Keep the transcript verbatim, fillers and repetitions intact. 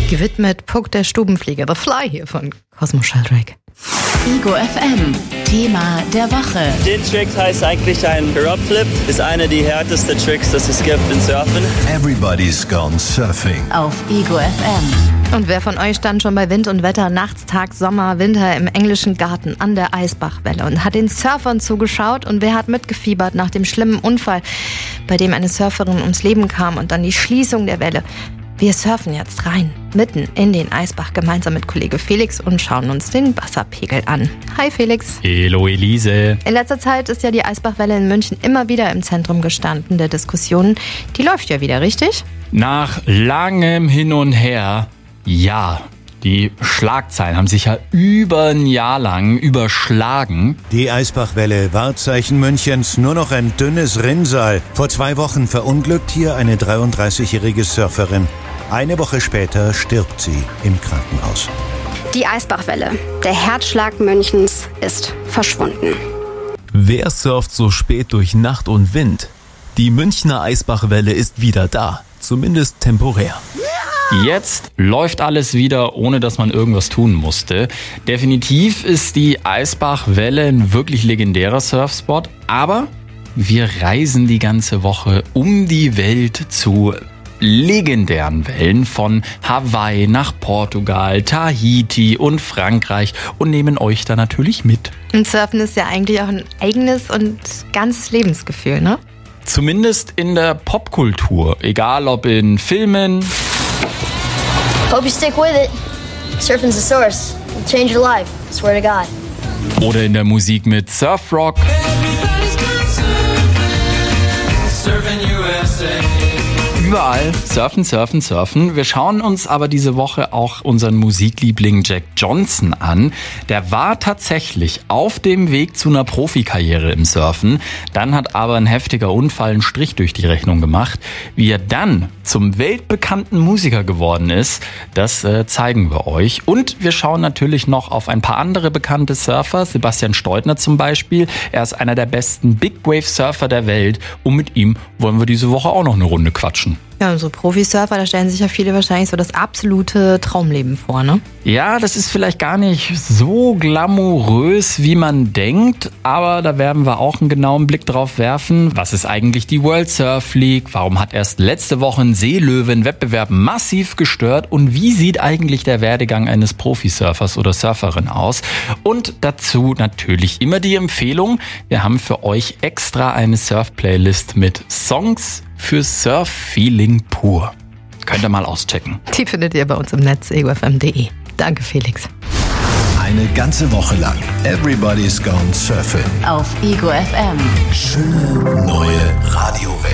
Gewidmet Puck der Stubenfliege, The Fly hier von Cosmo Sheldrake. Ego F M, Thema der Woche. Den Trick heißt eigentlich ein Drop Flip. Ist einer der härtesten Tricks, das es gibt im Surfen. Everybody's gone surfing. Auf Ego F M. Und wer von euch stand schon bei Wind und Wetter, nachts, Tag, Sommer, Winter im englischen Garten an der Eisbachwelle und hat den Surfern zugeschaut und wer hat mitgefiebert nach dem schlimmen Unfall, bei dem eine Surferin ums Leben kam und dann die Schließung der Welle? Wir surfen jetzt rein, mitten in den Eisbach, gemeinsam mit Kollege Felix und schauen uns den Wasserpegel an. Hi Felix. Hallo Elise. In letzter Zeit ist ja die Eisbachwelle in München immer wieder im Zentrum gestanden der Diskussionen. Die läuft ja wieder, richtig? Nach langem Hin und Her, ja. Die Schlagzeilen haben sich ja über ein Jahr lang überschlagen. Die Eisbachwelle, Wahrzeichen Münchens, nur noch ein dünnes Rinnsal. Vor zwei Wochen verunglückt hier eine dreiunddreißigjährige Surferin. Eine Woche später stirbt sie im Krankenhaus. Die Eisbachwelle, der Herzschlag Münchens, ist verschwunden. Wer surft so spät durch Nacht und Wind? Die Münchner Eisbachwelle ist wieder da, zumindest temporär. Jetzt läuft alles wieder, ohne dass man irgendwas tun musste. Definitiv ist die Eisbachwelle ein wirklich legendärer Surfspot, aber wir reisen die ganze Woche um die Welt zu legendären Wellen von Hawaii nach Portugal, Tahiti und Frankreich und nehmen euch da natürlich mit. Und Surfen ist ja eigentlich auch ein eigenes und ganzes Lebensgefühl, ne? Zumindest in der Popkultur, egal ob in Filmen. Hope you stick with it. Surfing's the source. It'll change your life. Swear to God. Oder in der Musik mit Surfrock. Überall surfen, surfen, surfen. Wir schauen uns aber diese Woche auch unseren Musikliebling Jack Johnson an. Der war tatsächlich auf dem Weg zu einer Profikarriere im Surfen. Dann hat aber ein heftiger Unfall einen Strich durch die Rechnung gemacht. Wie er dann zum weltbekannten Musiker geworden ist, das äh, zeigen wir euch. Und wir schauen natürlich noch auf ein paar andere bekannte Surfer. Sebastian Steutner zum Beispiel. Er ist einer der besten Big Wave Surfer der Welt. Und mit ihm wollen wir diese Woche auch noch eine Runde quatschen. Ja, und so Profisurfer, da stellen sich ja viele wahrscheinlich so das absolute Traumleben vor, ne? Ja, das ist vielleicht gar nicht so glamourös, wie man denkt, aber da werden wir auch einen genauen Blick drauf werfen. Was ist eigentlich die World Surf League? Warum hat erst letzte Woche ein Seelöwen-Wettbewerb massiv gestört? Und wie sieht eigentlich der Werdegang eines Profisurfers oder Surferin aus? Und dazu natürlich immer die Empfehlung, wir haben für euch extra eine Surf-Playlist mit Songs für Surf-Feeling pur. Könnt ihr mal auschecken. Die findet ihr bei uns im Netz, ego f m punkt d e. Danke, Felix. Eine ganze Woche lang. Everybody's gone surfing. Auf Ego F M. Schöne neue Radiowelt.